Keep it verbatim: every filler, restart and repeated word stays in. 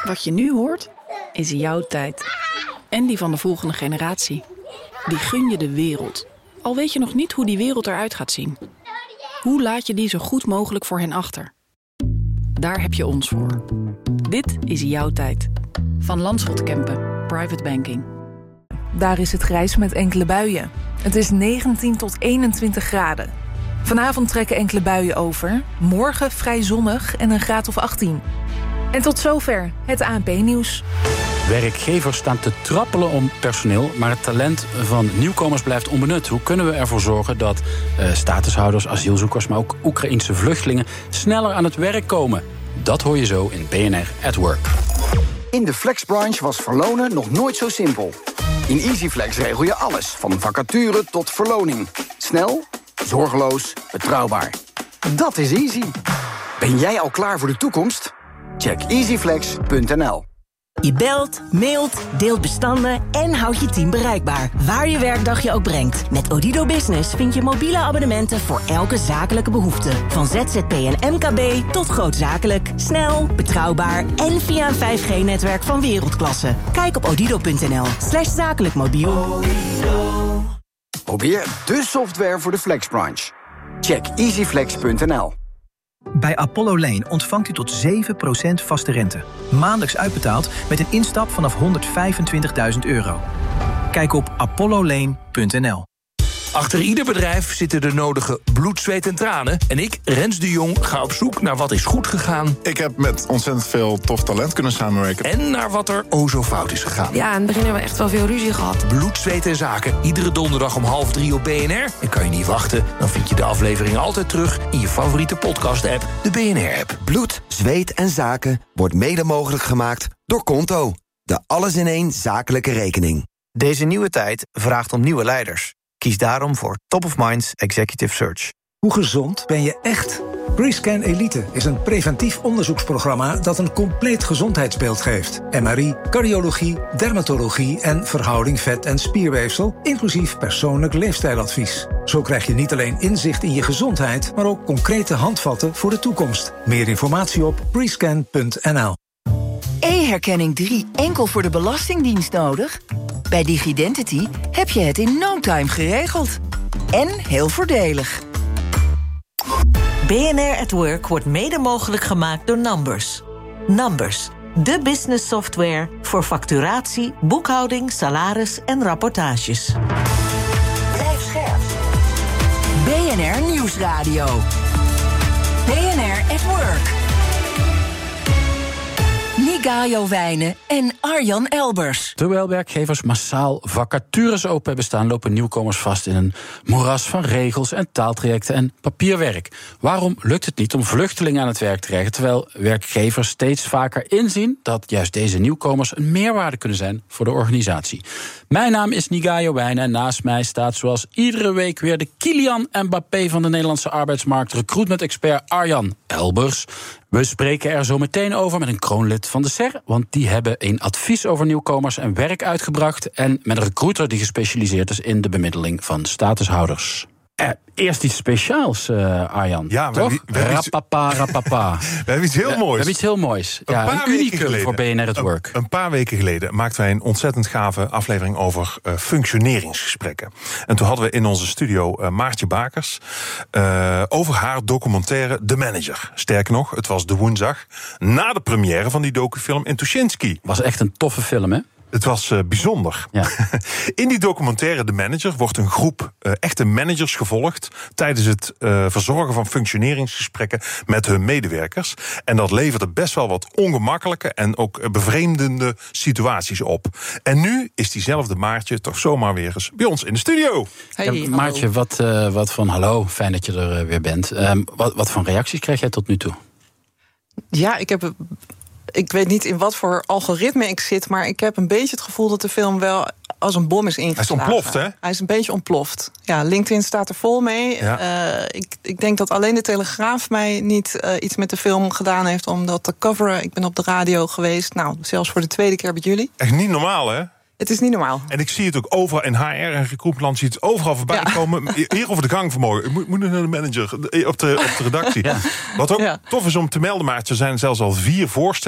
Wat je nu hoort, is jouw tijd. En die van de volgende generatie. Die gun je de wereld. Al weet je nog niet hoe die wereld eruit gaat zien. Hoe laat je die zo goed mogelijk voor hen achter? Daar heb je ons voor. Dit is jouw tijd. Van Landschot Kempen, Private Banking. Daar is het grijs met enkele buien. Het is negentien tot eenentwintig graden. Vanavond trekken enkele buien over. Morgen vrij zonnig en een graad of achttien. En tot zover het A N P-nieuws. Werkgevers staan te trappelen om personeel, maar het talent van nieuwkomers blijft onbenut. Hoe kunnen we ervoor zorgen dat uh, statushouders, asielzoekers, maar ook Oekraïense vluchtelingen sneller aan het werk komen? Dat hoor je zo in B N R at Work. In de flexbranche was verlonen nog nooit zo simpel. In EasyFlex regel je alles, van vacature tot verloning. Snel, zorgeloos, betrouwbaar. Dat is easy. Ben jij al klaar voor de toekomst? Check easyflex punt n l. Je belt, mailt, deelt bestanden en houdt je team bereikbaar. Waar je werkdag je ook brengt. Met Odido Business vind je mobiele abonnementen voor elke zakelijke behoefte. Van Z Z P en M K B tot grootzakelijk. Snel, betrouwbaar en via een vijf G-netwerk van wereldklasse. Kijk op odido punt n l slash zakelijk mobiel. Probeer de software voor de flexbranche. Check easyflex punt n l. Bij Apollo Lane ontvangt u tot zeven procent vaste rente. Maandelijks uitbetaald met een instap vanaf honderdvijfentwintigduizend euro. Kijk op apollo lane punt n l. Achter ieder bedrijf zitten de nodige bloed, zweet en tranen. En ik, Rens de Jong, ga op zoek naar wat is goed gegaan. Ik heb met ontzettend veel tof talent kunnen samenwerken. En naar wat er o zo fout is gegaan. Ja, in het begin hebben we echt wel veel ruzie gehad. Bloed, zweet en zaken. Iedere donderdag om half drie op B N R. En kan je niet wachten, dan vind je de aflevering altijd terug in je favoriete podcast-app, de B N R-app. Bloed, zweet en zaken wordt mede mogelijk gemaakt door Konto. De alles-in-één zakelijke rekening. Deze nieuwe tijd vraagt om nieuwe leiders. Kies daarom voor Top of Minds Executive Search. Hoe gezond ben je echt? Prescan Elite is een preventief onderzoeksprogramma dat een compleet gezondheidsbeeld geeft. M R I, cardiologie, dermatologie en verhouding vet- en spierweefsel, inclusief persoonlijk leefstijladvies. Zo krijg je niet alleen inzicht in je gezondheid, maar ook concrete handvatten voor de toekomst. Meer informatie op prescan punt n l. E-herkenning drie enkel voor de Belastingdienst nodig? Bij DigiDentity heb je het in no time geregeld. En heel voordelig. B N R at Work wordt mede mogelijk gemaakt door Numbers. Numbers, de business software voor facturatie, boekhouding, salaris en rapportages. Blijf scherp. B N R Nieuwsradio. B N R at Work. Nigayo Wijnen en Arjan Elbers. Terwijl werkgevers massaal vacatures open hebben staan, lopen nieuwkomers vast in een moeras van regels en taaltrajecten en papierwerk. Waarom lukt het niet om vluchtelingen aan het werk te krijgen, terwijl werkgevers steeds vaker inzien dat juist deze nieuwkomers een meerwaarde kunnen zijn voor de organisatie? Mijn naam is Nigayo Wijnen en naast mij staat zoals iedere week weer de Kylian Mbappé van de Nederlandse arbeidsmarkt, recruitment-expert Arjan Elbers. We spreken er zo meteen over met een kroonlid van de S E R, want die hebben een advies over nieuwkomers en werk uitgebracht, en met een recruiter die gespecialiseerd is in de bemiddeling van statushouders. Eh, eerst iets speciaals, uh, Arjan. Ja, toch? We, we rapapa, rapapa. We hebben iets heel we, moois. We hebben iets heel moois. Een, ja, een unicum geleden, voor B N R at Work. Een, een paar weken geleden maakten wij een ontzettend gave aflevering over uh, functioneringsgesprekken. En toen hadden we in onze studio uh, Maartje Bakers uh, over haar documentaire De Manager. Sterker nog, het was de woensdag na de première van die docufilm in Tuschinski. Was echt een toffe film, hè? Het was uh, bijzonder. Ja. In die documentaire De Manager wordt een groep uh, echte managers gevolgd tijdens het uh, verzorgen van functioneringsgesprekken met hun medewerkers. En dat leverde best wel wat ongemakkelijke en ook bevreemdende situaties op. En nu is diezelfde Maartje toch zomaar weer eens bij ons in de studio. Hey, ja, Maartje, wat, uh, wat van hallo, fijn dat je er uh, weer bent. Um, wat, wat voor reacties krijg jij tot nu toe? Ja, ik heb... Ik weet niet in wat voor algoritme ik zit, maar ik heb een beetje het gevoel dat de film wel als een bom is ingeslagen. Hij is ontploft, hè? Hij is een beetje ontploft. Ja, LinkedIn staat er vol mee. Ja. Uh, ik, ik denk dat alleen de Telegraaf mij niet uh, iets met de film gedaan heeft om dat te coveren. Ik ben op de radio geweest, nou, zelfs voor de tweede keer bij jullie. Echt niet normaal, hè? Het is niet normaal. En ik zie het ook overal in H R en recruitment, zie het overal voorbij ja. komen. Hier over de gang vanmorgen. Ik moet, moet naar de manager op de, op de redactie. Ja. Wat ook ja. tof is om te melden, maar er zijn zelfs al vier voorstellen